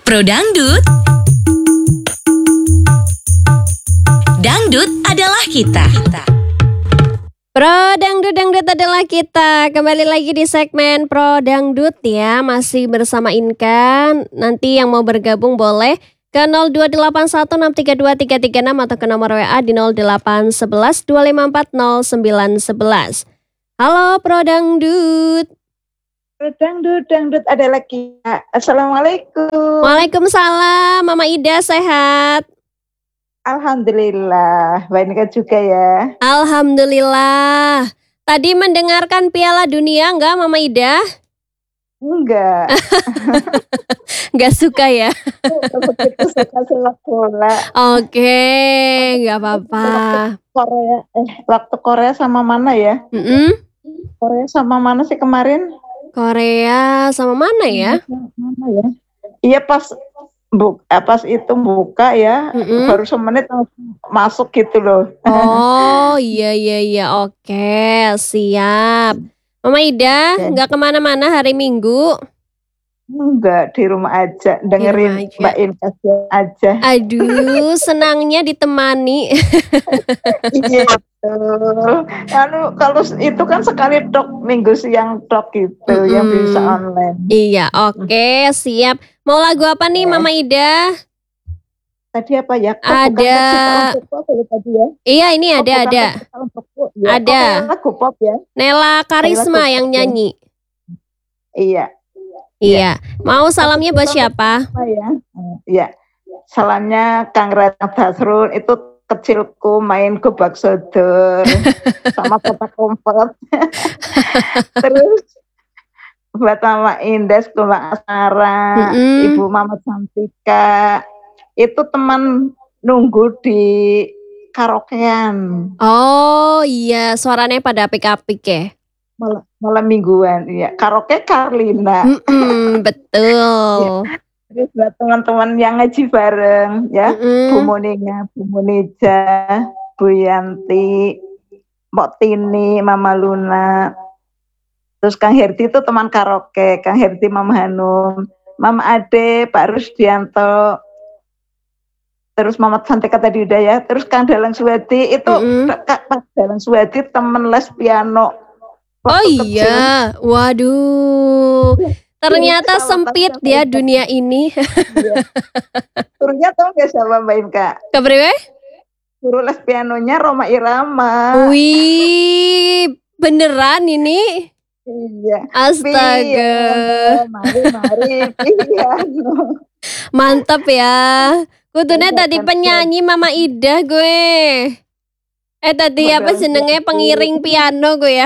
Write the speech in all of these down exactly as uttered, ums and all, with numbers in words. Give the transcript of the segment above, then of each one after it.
Pro Dangdut. Dangdut adalah kita. Pro Dangdut, Dangdut adalah kita. Kembali lagi di segmen Pro Dangdut ya. Masih bersama Inka. Nanti yang mau bergabung boleh ke nol dua delapan satu enam tiga dua tiga tiga enam atau ke nomor W A di nol delapan satu satu dua lima empat nol sembilan satu satu. Halo Pro Dangdut. Pro Dangdut, Dangdut ada lagi. Assalamualaikum. Waalaikumsalam. Mama Ida sehat? Alhamdulillah. Mbak Nika juga ya. Alhamdulillah. Tadi mendengarkan Piala Dunia enggak Mama Ida? Enggak. Enggak suka ya? Begitu suka sepak bola. Oke, enggak apa-apa. Korea, eh waktu Korea sama mana ya? Mm-mm. Korea sama mana sih kemarin? Korea sama mana ya? Mana ya? Iya pas bu, pas itu buka ya, Mm-mm. baru semenit langsung masuk gitu loh. Oh iya iya iya, oke siap. Mama Ida Oke. nggak kemana-mana hari Minggu? Enggak, di rumah aja dengerin aja. Mbak Inka aja. Aduh, senangnya ditemani. Iya betul. Lalu kalau itu kan sekali tok minggu siang tok gitu Mm-mm. yang bisa online. Iya, oke siap. Mau lagu apa nih Ya. Mama Ida? Tadi apa ya? Kok Ada. bukan Kita Untukku apa tadi ya? Iya ini Kok ada bukan ada. Kita Untukku, ya? Ada. Kok kayak lagu pop ya? Nela Karisma Nela yang Karisma. nyanyi. Iya. Iya. Mau salamnya buat siapa? Apa ya? Iya. Salamnya Kang Ratna Basrun itu kecilku main gobak sodor sama kotak kompet. Terus buat Mama Indes, Mbak Asara, Mm-mm. Ibu Mama Cantika, itu teman nunggu di karaokean Oh iya, suaranya pada apik-apik ya. malam, malam mingguan, ya karaoke Karlina. Mm-mm, betul. Terus buat teman-teman yang ngaji bareng, ya Mm-mm. Bu Moninga, Bu Munija, Bu Yanti, Mbak Tini, Mama Luna. Terus Kang Herdi itu teman karaoke, Kang Herdi, Mama Hanum, Mama Ade, Pak Rusdianto, terus Mama Santika tadi udah ya, terus Kang Dalang Suwadi itu Mm-mm. Kak Pak Dalang Suwadi temen les piano. Oh waktu iya, waduh. Ternyata Sama sempit Tante ya Inka. dunia ini. Iya. Gurunya tau gak siapa Mbak Inka? Kepriwe? Guru les pianonya Roma Irama. Wih, beneran ini? Iya. Astaga. Piano, mari mari piano. Mantap ya. Kudune Iya, tadi kan, penyanyi Mama Ida gue. Eh tadi apa Modal jenenge jadi. pengiring piano gue ya.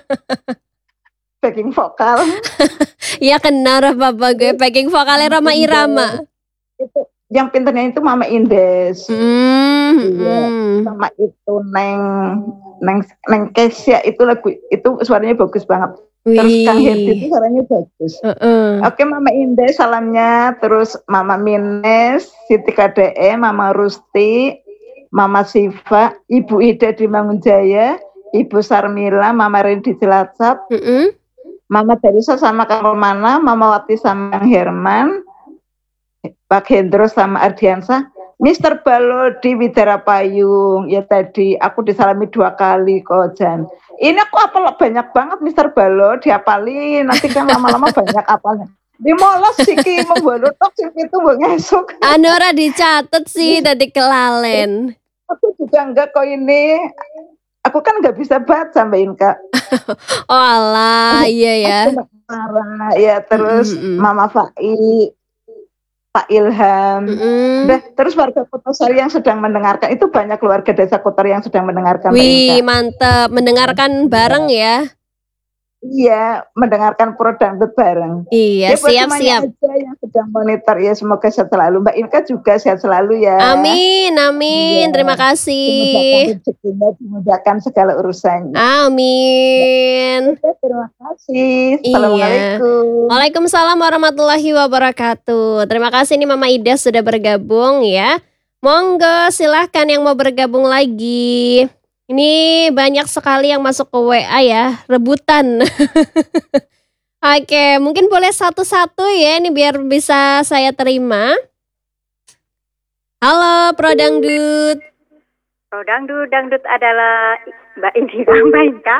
Backing vokal. Ya kenal apa-apa gue backing vokalnya Roma Irama. Itu yang pinternya itu Mama Indes. Hmm, Iya. hmm. Sama itu Neng Neng Neng Kesia itu lagu itu suaranya bagus banget. Terus Kang Herdi itu Wih. suaranya bagus. Uh-uh. Oke Mama Indes salamnya, terus Mama Mines, Siti K D E, Mama Rusti, Mama Siva, Ibu Ida di Mangunjaya, Ibu Sarmila, Mama Rendi Cilacap, Mm-mm. Mama Darisa sama Kang Romana, Mama Wati sama Kang Herman, Pak Hendro sama Ardiansa, Mister Balo di Widara Payung. Ya tadi aku disalami dua kali kok Jan. Ini aku apal banyak banget Mister Balo diapalin. Nanti kan lama-lama banyak apalnya. Di molos siki membalut tok sing itu mbok ngesuk. Anu ora dicatet sih tadi kelalen. Aku juga enggak kok ini. Aku kan nggak bisa baca Mbak Inka. Oh alah, iya ya. Aku marah ya terus Mm-mm. Mama Fai, Pak Ilham. Mm-mm. Udah, terus warga Kutosari yang sedang mendengarkan itu banyak keluarga desa Kotor yang sedang mendengarkan Mbak Wih, Inka. mantep mendengarkan bareng ya. Iya, mendengarkan Pro Dangdut bareng. Iya, Ya buat semuanya siap-siap. aja yang sedang monitor ya semoga sehat selalu. Mbak Inka juga sehat selalu ya. Amin, amin. Iya. Terima Dimudahkan kasih. rezekinya, dimudahkan segala urusannya. Amin. Oke, terima kasih. Iya. Assalamualaikum. Waalaikumsalam warahmatullahi wabarakatuh. Terima kasih nih Mama Ida sudah bergabung ya. Monggo silahkan yang mau bergabung lagi. Ini banyak sekali yang masuk ke W A ya, rebutan. Oke, mungkin boleh satu-satu ya, ini biar bisa saya terima. Halo, Pro Dangdut. Pro Dangdut, Dangdut adalah Mbak Indira, Mbak Inka.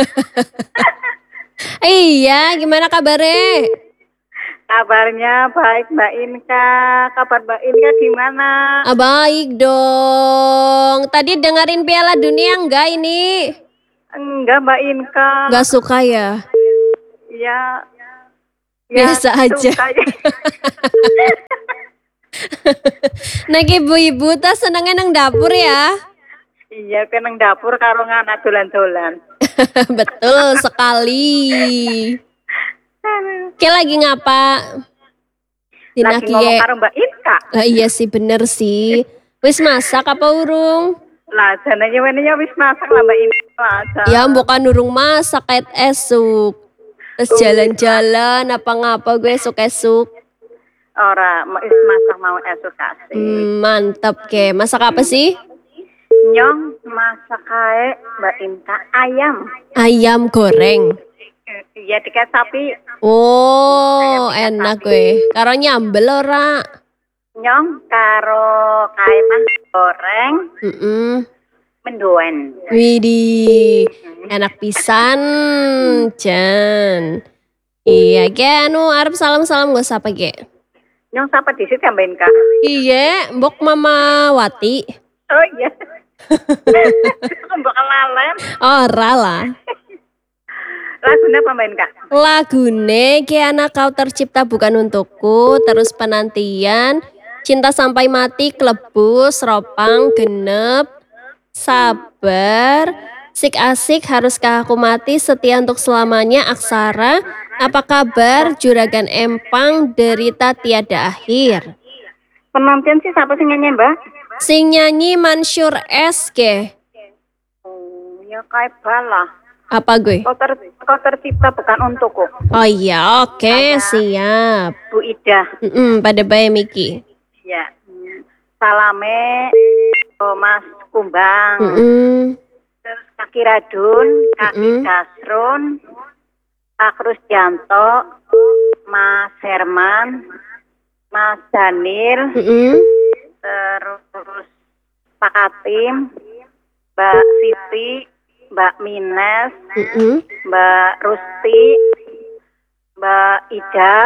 Iya, gimana kabarnya? Kabarnya baik Mbak Inka. Kabar Mbak Inka gimana? Ah, baik dong. Tadi dengerin Piala Dunia enggak ini? Enggak Mbak Inka. Enggak suka ya? Ya, ya biasa aja. Nah, ibu-ibu tas senengnya nang dapur ya? Iya, kan nang dapur karo anak dolan-dolan. Betul sekali. Kayak lagi ngapa? Lagi ngomong karo Mbak Inka. Ah, iya sih, bener sih. Wis masak apa urung? Lah, jananya wenenya wis masak lah Mbak Inka. Ya, bukan urung masak kayak esuk. Terus jalan-jalan apa ngapa gue esuk-esuk. Ora, masak mau esuk kasih. Hmm, mantap ke. Masak apa sih? Nyong masak kae Mbak Inka ayam. Ayam goreng. Iya, diket sapi. Oh, enak gue. Karo nyambel ora? Nyong karo kae mah goreng. Heeh. Mendoan. Widih, enak pisan, Jan. Iya, ge anu arep salam-salam gak sapa ge. Nyong sapa disit ya Mbak Inka? Iya, mbok Mama Wati. Oh iya. Mbok kelalen. Ora lah. Lagune apa Mbak Inka? Lagune Ki Anak Kau Tercipta Bukan Untukku, terus penantian, Cinta Sampai Mati, Klebus, Ropang, Genep, Sabar, Sik Asik, Haruskah Aku Mati, Setia Untuk Selamanya, Aksara, Apa Kabar, Juragan Empang, Derita Tiada Akhir. Penantian sih siapa sih nyanyi Mbak? Sing nyanyi Mansur S K. Oh, ya kayak bala. Apa gue? Kau, ter, kau tercipta bukan untukku. Oh iya, oke, okay, siap. Bu Ida. Mm-mm, pada bayi Miki. Ya. Salame, oh, Mas Kumbang. Mm-mm. Terus Kaki Radun, Kaki Mm-mm. Dasrun, Pak Rusjanto, Mas Herman, Mas Danil, Mm-mm. terus Pak Katim, Mbak Siti, Mbak Mines, Mm-mm. Mbak Rusti, Mbak Ida,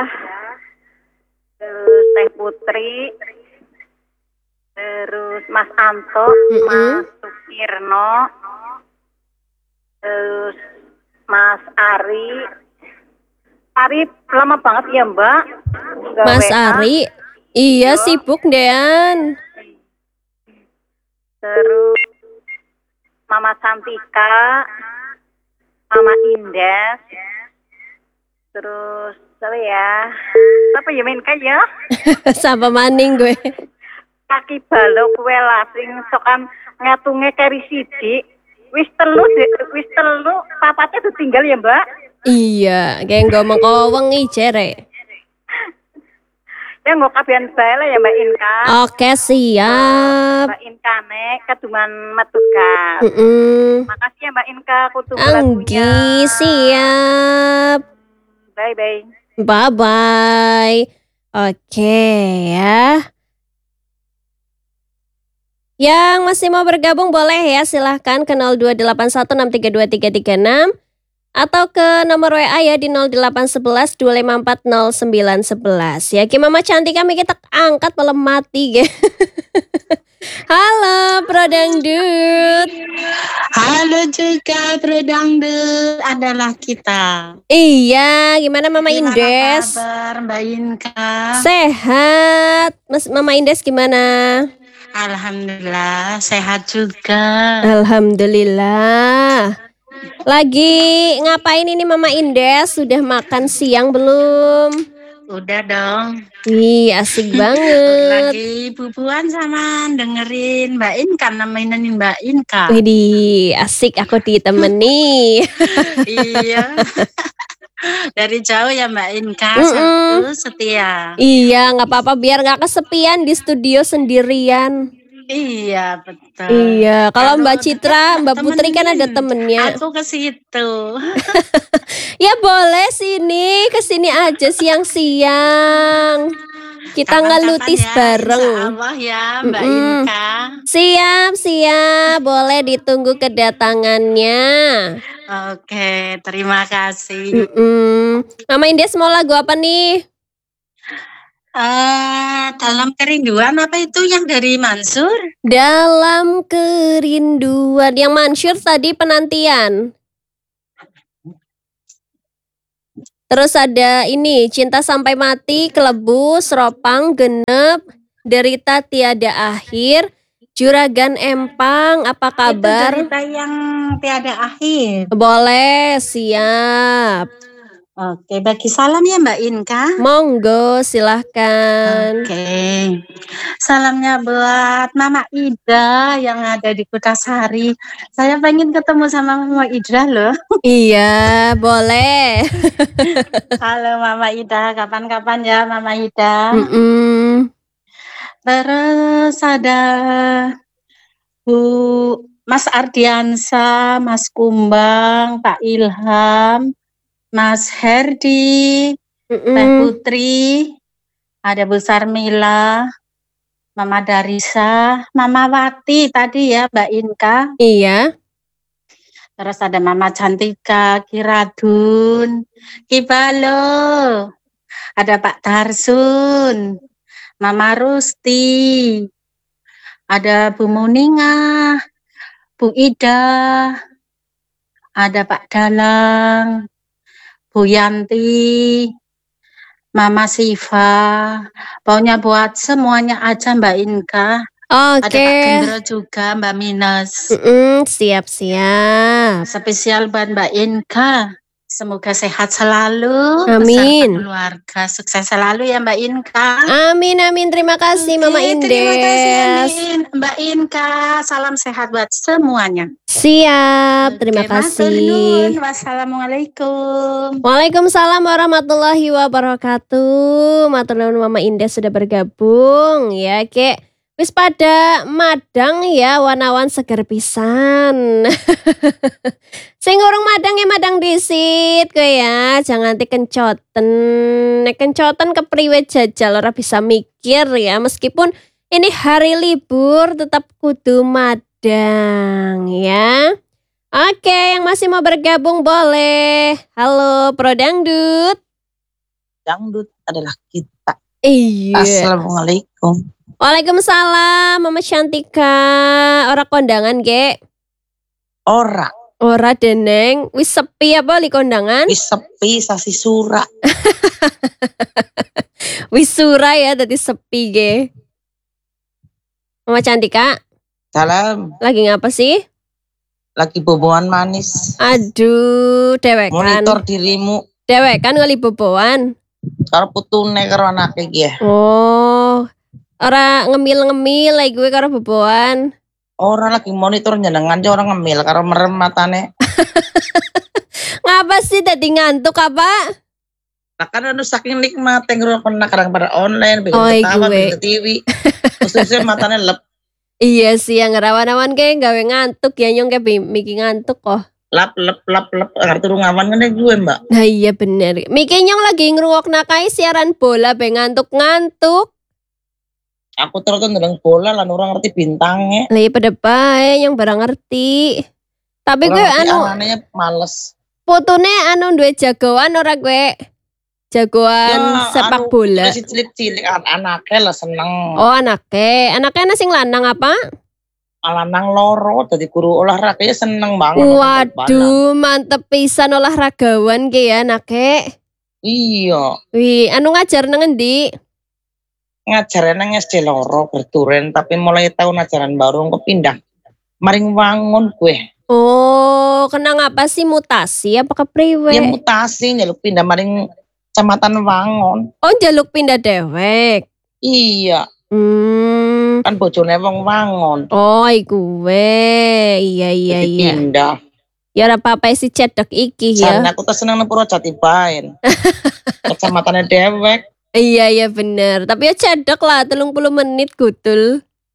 terus Teh Putri, terus Mas Anto, Mm-mm. Mas Sukirno, terus Mas Ari. Ari lama banget ya Mbak. Nggak Mas W A. Ari, iya sibuk dean. Terus Mama Santika, Mama Indah, terus apa ya? Apa ya main kaya? Sama maning gue. Kaki balok kue lasing sokan ngatunge kari sidik. Wis telu, wis telu, papatnya tuh tinggal ya Mbak. Iya, kayak ngomong koweng i cere. Ya nggak kabian bae ya Mbak Inka. Oke, siap. Mbak Inka nek keduman metugas. Mm-mm. Makasih ya Mbak Inka, aku tunggu Anggi, lagunya. siap. Bye bye. Bye bye. Oke ya. Yang masih mau bergabung boleh ya, silahkan ke nol dua delapan satu enam tiga dua tiga tiga enam atau ke nomor W A ya di nol delapan satu satu dua lima empat nol sembilan satu satu. Ya, ki mama cantik kami kita angkat malam mati ya. Halo Pro Dangdut. Halo juga Pro Dangdut adalah kita. Iya, gimana Mama Gimana Indes? kabar Mbak Inka? Sehat. Mas Mama Indes gimana? Alhamdulillah sehat juga. Alhamdulillah. Lagi ngapain ini Mama Indes? Sudah makan siang belum? Udah dong. Wih, asik banget. Lagi bubuan sama dengerin Mbak Inka, nemenin Mbak Inka. Widih, asik aku ditemani. Iya. Dari jauh ya Mbak Inka, Mm-mm. selalu setia. Iya, nggak apa-apa biar nggak kesepian di studio sendirian. Iya, betul. Iya, kalau Kalau Mbak deket Citra, tak Mbak Putri kan ada temenin. temennya. Aku ke situ. Ya boleh sini, ke sini aja siang-siang. Kita Kapan-kapan ngelutis ya, bareng. insya Allah ya Mbak Mm-mm. Inka. Siap, siap. Boleh ditunggu kedatangannya. Oke, terima kasih. Mm-mm. Mama Indes mau lagu apa nih? Eh, dalam kerinduan apa itu yang dari Mansur? Dalam kerinduan. Yang Mansyur tadi penantian. Terus ada ini, Cinta Sampai Mati, Kelebus, Ropang, Genep, Derita Tiada Akhir, Juragan Empang, Apa Kabar? Itu derita yang tiada akhir. Boleh, siap. Oke, bagi salam ya Mbak Inka. Monggo, silahkan. Oke, salamnya buat Mama Ida yang ada di Kutasari. Saya pengen ketemu sama Mama Ida loh. Iya, boleh. Halo Mama Ida, kapan-kapan ya Mama Ida. Mm-mm. Terus ada Bu Mas Ardiansa, Mas Kumbang, Pak Ilham, Mas Herdi, Teh Mm-mm. Putri, ada Bu Sarmila, Mama Darisa, Mama Wati tadi ya Mbak Inka. Iya. Terus ada Mama Cantika, Kiradun, Kibalo, ada Pak Tarsun, Mama Rusti, ada Bu Muninga, Bu Ida, ada Pak Dalang, Bu Yanti, Mama Siva. Pokoknya buat semuanya aja Mbak Inka. Oke. Ada Pak Gendro juga, Mbak Minus. Mm-mm, siap-siap. Spesial buat Mbak Inka. Semoga sehat selalu. Amin. Beserta keluarga. Sukses selalu ya Mbak Inka. Amin, amin. Terima kasih, Oke, Mama terima kasih ya, Indes. Mbak- Mbak Inka. Salam sehat buat semuanya. Siap, terima Oke, matur kasih. nuwun. Wassalamualaikum. Waalaikumsalam warahmatullahi wabarakatuh. Matur nuwun Mama Indah sudah bergabung ya, Kek. Wis pada madang ya, wanawan seger pisan. Sing urung madang ya madang disit kowe ya, jangan nanti kencoten. Nek kencoten kepriwe jajal ora bisa mikir ya, meskipun ini hari libur tetap kudu madang ya. Oke, yang masih mau bergabung boleh. Halo, Pro Dangdut. Dangdut adalah kita. Iya. Assalamualaikum. Waalaikumsalam, Mama Shantika. Ora kondangan, Ge? Ora, Ora deneng. Wis sepi apa li kondangan? wis sepi sasi sura. Wis sura ya, tadi sepi, Ge. Mama Cantika, Salam, lagi ngapa sih? lagi boboan manis. Aduh, dewekan. Monitor dirimu Dewekan kali boboan. karo putune karo anake iki ya. Oh, ora ngemil-ngemil lagi gue karo boboan. Ora lagi monitor njenengan aja orang ngemil karo merem matane. Ngapa sih tadi ngantuk apa? Lah kan anu saking nikmat ngrungokno kadang pada online, bikin Oh, ketawa, gue. bikin ke T V. Khususnya matane lep, Iya sih, yang ngerawan-awan kayak gawe ngantuk ya, nyong kayak bi- Miki ngantuk kok. lap lep lap lep ngarep turu ngawan ngene gue, Mbak. Nah iya bener. Miki nyong lagi ngerungok nakai siaran bola be ngantuk-ngantuk. Aku terus ndeleng bola lan ora ngerti bintangnya. Lah iya pada bae yang barang ngerti. Tapi gue Ora ngerti anu anane males. fotone anu duwe jagoan ora gue. Jagoan sepak anu, bola. masih cilik-cilik an anake lah seneng. Oh anaknya, anaknya sing lanang apa? Lanang loro dadi guru olahraga ya seneng banget. Waduh, mantep pisan olahragawan ke ya anaknya. Iya, Wih, anu ngajar nang endi? ngajaran nang S D loro berturen tapi mulai tahun ajaran baru engko pindah. Maring wangun gue. Oh, kena ngapa sih mutasi apa kepriwe? Ya mutasi njaluk pindah maring Kecamatan Wangun. Oh, jaluk pindah dewek. Iya, Hmm. kan bojone wong Wangun. Oh, iku we. Iya iya Jadi iya. pindah. Ya ora apa-apa si cedek iki ya. Sarana aku tuh seneng nang Purwojati bae. Kecamatannya dewek. Iya iya bener. Tapi ya cedek lah telung puluh menit gutul.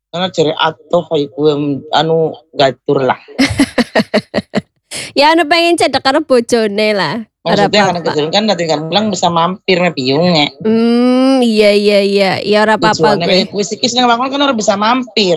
Karena jare atuh iku anu gatur lah. Ya anu pengen cedek karo bojone lah. Ora Maksudnya karena apa-apa. kebetulan kan nanti kan bilang bisa mampir nih biungnya. Hmm, iya iya iya. Ya ora apa-apa Tujuannya gue. kayak kuis ikis nang bangun kan harus bisa mampir.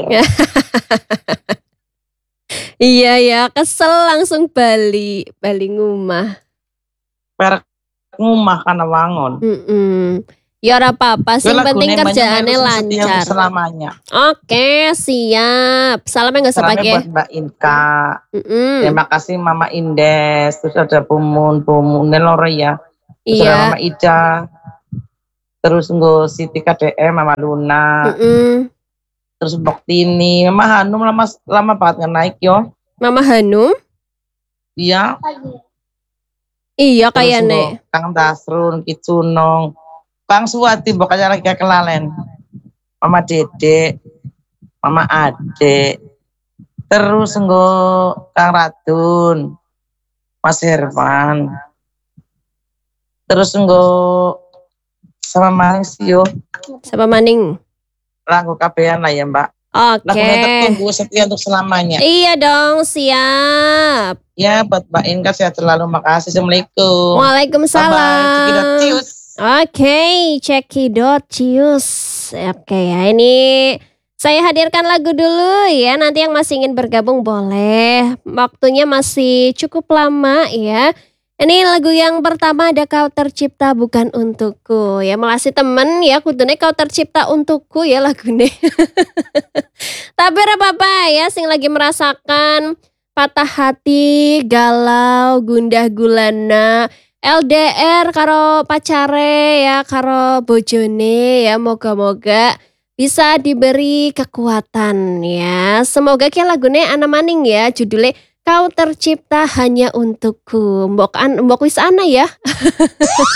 Iya ya, kesel langsung bali, bali ngumah. Per ngumah karena bangun. Mm-mm. Ya ora apa-apa, sing penting kerjaannya lancar. Selamanya. Oke, siap. Salamnya nggak usah Salamnya pakai. buat Mbak Inka. Mm-mm. Terima kasih Mama Indes, terus ada Pumun, Pumun Nelore ya. Terus ada Iya. Mama Ida. Terus nggo Siti K D M, Mama Luna. Mm-mm. Terus Mbok Tini, Mama Hanum lama lama banget nggak naik yo. Mama Hanum? Iya. Iya Terus kayaknya. nggo Kang Dasrun, Kicunong, Kang Suwati, pokoknya lagi kelalen. Mama Dede, Mama Ade. Terus nggo Kang Radun, Mas Herman. Terus nggo sama maning sih yo. Siapa maning? Lagu kabehan lah ya Mbak. Oke. Lagunya tertunggu setia untuk selamanya. Iya dong, siap. Ya buat Mbak Inka sehat selalu. Makasih. Assalamualaikum. Waalaikumsalam. Bye-bye. Oke, cekidot cius. Oke ya, ini saya hadirkan lagu dulu ya. Nanti yang masih ingin bergabung boleh. Waktunya masih cukup lama ya. Ini lagu yang pertama ada Kau Tercipta Bukan Untukku ya. Melasi temen ya, kudune Kau Tercipta Untukku ya lagunya. Tapi apa-apa ya, sing lagi merasakan patah hati, galau, gundah gulana, L D R karo pacare ya, karo bojone ya, moga-moga bisa diberi kekuatan ya. Semoga ki lagune ana maning ya, judulnya Kau Tercipta Hanya Untukku. Mbok an mbok wis ana ya.